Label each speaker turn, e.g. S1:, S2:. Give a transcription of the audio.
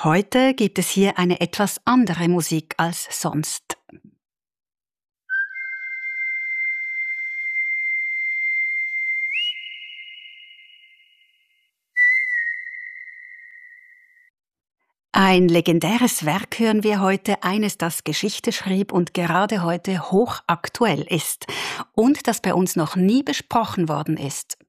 S1: Heute gibt es hier eine etwas andere Musik als sonst. Ein legendäres Werk hören wir heute, eines, das Geschichte schrieb und gerade heute hochaktuell ist und das bei uns noch nie besprochen worden ist.